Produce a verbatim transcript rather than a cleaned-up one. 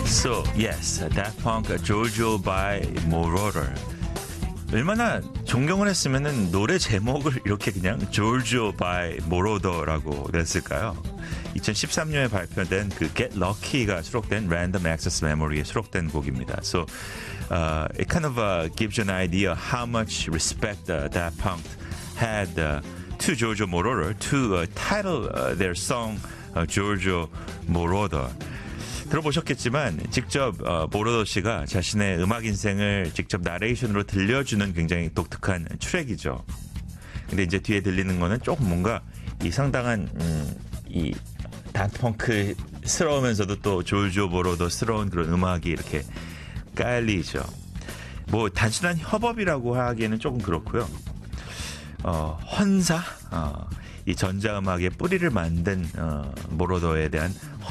So, yes, Daft Punk, Giorgio by Moroder. 얼마나 존경을 했으면은 노래 제목을 이렇게 그냥 Giorgio by Moroder라고 냈을까요? 이천십삼 년에 발표된 그 Get Lucky가 수록된 Random Access Memory에 수록된 곡입니다. So, uh, it kind of uh, gives you an idea how much respect uh, Daft Punk had uh, to Giorgio Moroder to uh, title uh, their song uh, Giorgio Moroder. 들어보셨겠지만 직접 어, 모로더 씨가 자신의 음악 인생을 직접 나레이션으로 들려주는 굉장히 독특한 트랙이죠. 근데 이제 뒤에 들리는 거는 조금 뭔가 이 상당한 음, 이 다프트 펑크스러우면서도 또 조르조 모로더스러운 그런 음악이 이렇게 깔리죠. 뭐 단순한 협업이라고 하기에는 조금 그렇고요. 어, 헌사, 어, 이 전자음악의 뿌리를 만든 어, 모로더에 대한